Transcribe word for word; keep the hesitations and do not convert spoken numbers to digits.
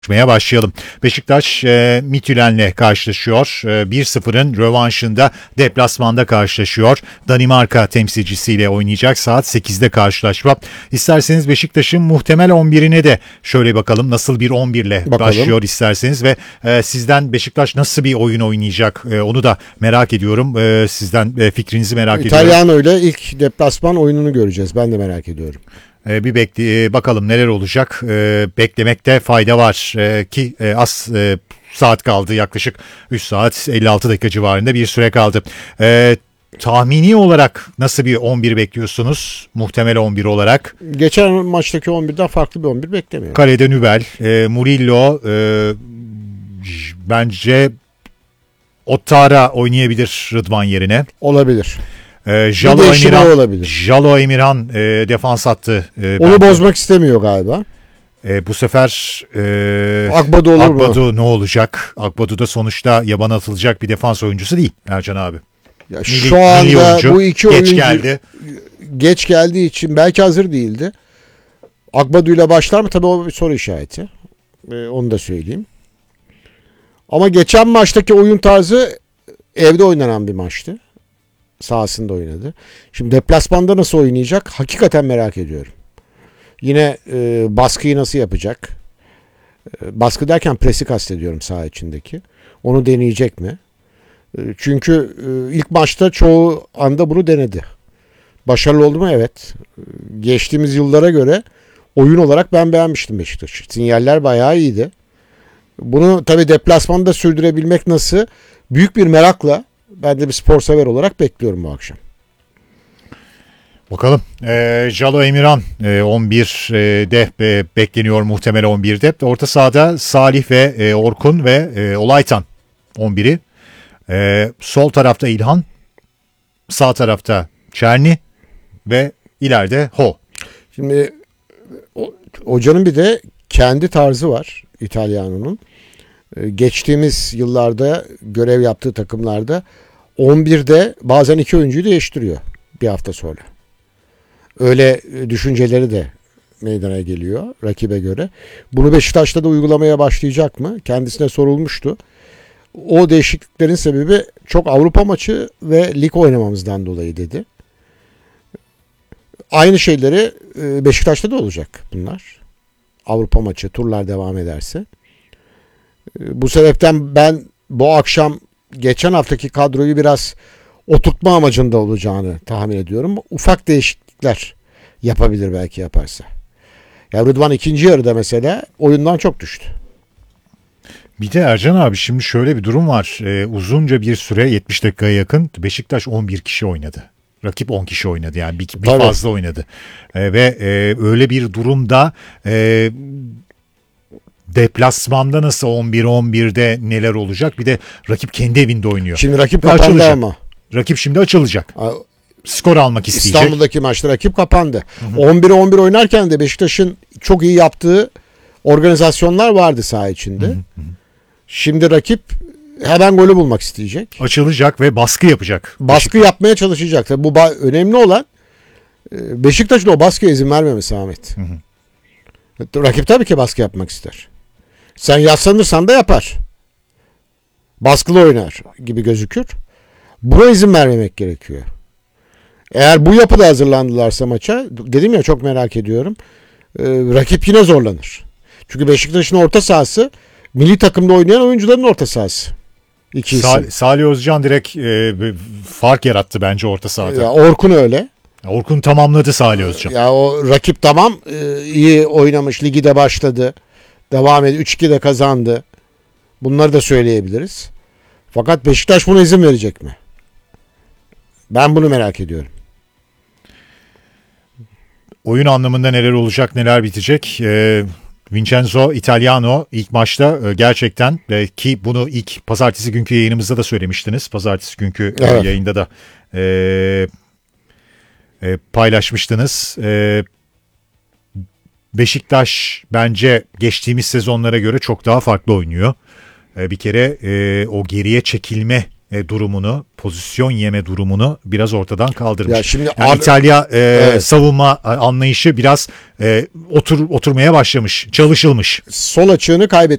Konuşmaya başlayalım. Beşiktaş e, Midtjylland'le karşılaşıyor. E, bir sıfırın rövanşında deplasmanda karşılaşıyor. Danimarka temsilcisiyle oynayacak. Saat sekizde karşılaşma. İsterseniz Beşiktaş'ın muhtemel on birine de şöyle bakalım. Nasıl bir on birle Bakalım. başlıyor isterseniz ve e, sizden Beşiktaş nasıl bir oyun oynayacak e, onu da merak ediyorum. E, sizden e, fikrinizi merak ediyorum. İtalyan öyle ilk deplasman oyununu göreceğiz. Ben de merak ediyorum. Ee, bir bekle e, bakalım neler olacak. Ee, beklemekte fayda var ee, ki e, az e, saat kaldı, yaklaşık üç saat elli altı dakika civarında bir süre kaldı. Ee, tahmini olarak nasıl bir on bir bekliyorsunuz? Muhtemel on bir olarak. Geçen maçtaki on birden farklı bir on bir beklemiyorum. Kalede Nübel, e, Murillo, e, j- bence Ottara oynayabilir Rıdvan yerine. Olabilir. E, Jalo değişimi Emirhan, olabilir. Jalo Emirhan e, defans attı. E, Onu bence. bozmak istemiyor galiba. E, bu sefer e, Akbadu olur mu? Akbadu ne olacak? Akbadu da sonuçta yabana atılacak bir defans oyuncusu değil Ercan abi. Ya Milli- şu milli anda oyuncu, bu iki geç oyuncu geldi. geç geldiği için belki hazır değildi. Akbadu ile başlar mı? Tabii o bir soru işareti. Ee, onu da söyleyeyim. Ama geçen maçtaki oyun tarzı evde oynanan bir maçtı. Sahasında oynadı. Şimdi deplasmanda nasıl oynayacak? Hakikaten merak ediyorum. Yine e, baskıyı nasıl yapacak? E, baskı derken presi kastediyorum saha içindeki. Onu deneyecek mi? E, çünkü e, ilk maçta çoğu anda bunu denedi. Başarılı oldu mu? Evet. E, geçtiğimiz yıllara göre oyun olarak ben beğenmiştim Beşiktaş. Sinyaller bayağı iyiydi. Bunu tabii deplasmanda sürdürebilmek nasıl? Büyük bir merakla ben de bir spor sever olarak bekliyorum bu akşam. Bakalım. E, Jalo Emirhan e, on birde e, bekleniyor muhtemel on birde. Orta sahada Salih ve e, Orkun ve e, Olaytan on biri. E, sol tarafta İlhan, sağ tarafta Çerni ve ileride Ho. Şimdi o, hocanın bir de kendi tarzı var İtalyano'nun. Ee, Geçtiğimiz yıllarda görev yaptığı takımlarda on birde bazen iki oyuncuyu değiştiriyor bir hafta sonra. Öyle düşünceleri de meydana geliyor rakibe göre. Bunu Beşiktaş'ta da uygulamaya başlayacak mı? Kendisine sorulmuştu. O değişikliklerin sebebi çok Avrupa maçı ve lig oynamamızdan dolayı dedi. Aynı şeyleri Beşiktaş'ta da olacak bunlar. Avrupa maçı, turlar devam ederse. Bu sebepten ben bu akşam geçen haftaki kadroyu biraz oturtma amacında olacağını tahmin ediyorum. Ufak değişiklikler yapabilir belki yaparsa. Ya Rıdvan ikinci yarıda mesela oyundan çok düştü. Bir de Ercan abi şimdi şöyle bir durum var. Ee, uzunca bir süre yetmiş dakikaya yakın Beşiktaş on bir kişi oynadı. Rakip on kişi oynadı yani bir, bir fazla oynadı. Ee, ve e, öyle bir durumda e, deplasmanda nasıl on bir on birde neler olacak? Bir de rakip kendi evinde oynuyor. Şimdi rakip Ve kapandı açılacak. ama. Rakip şimdi açılacak. Skor almak isteyecek. İstanbul'daki maçta rakip kapandı. on bire on bir oynarken de Beşiktaş'ın çok iyi yaptığı organizasyonlar vardı saha içinde. Hı hı hı. Şimdi rakip hemen golü bulmak isteyecek. Açılacak ve baskı yapacak. Baskı Beşiktaş. yapmaya çalışacak. Tabii bu ba- önemli olan Beşiktaş'ın o baskıya izin vermemesi Ahmet. Hı hı. Rakip tabii ki baskı yapmak ister. Sen yaslanırsan da yapar. Baskılı oynar gibi gözükür. Buna izin vermemek gerekiyor. Eğer bu yapıda hazırlandılarsa maça, dedim ya çok merak ediyorum. E, rakip yine zorlanır. Çünkü Beşiktaş'ın orta sahası milli takımda oynayan oyuncuların orta sahası. İki Sal- Salih Özcan direkt e, fark yarattı bence orta sahada. Ya Orkun öyle. Orkun tamamladı Salih Özcan. Ya o rakip tamam e, iyi oynamış, ligi de başladı. Devam ediyor. üç ikide kazandı. Bunları da söyleyebiliriz. Fakat Beşiktaş buna izin verecek mi? Ben bunu merak ediyorum. Oyun anlamında neler olacak, neler bitecek? Ee, Vincenzo Italiano ilk maçta e, gerçekten e, ki bunu ilk pazartesi günkü yayınımızda da söylemiştiniz. Pazartesi günkü evet. e, yayında da e, e, paylaşmıştınız. E, Beşiktaş bence geçtiğimiz sezonlara göre çok daha farklı oynuyor. E, bir kere e, o geriye çekilme e, durumunu, pozisyon yeme durumunu biraz ortadan kaldırmış. Ya şimdi yani Ar- İtalya e, Evet. savunma anlayışı biraz e, otur oturmaya başlamış, çalışılmış. Sol açığını kaybetmiş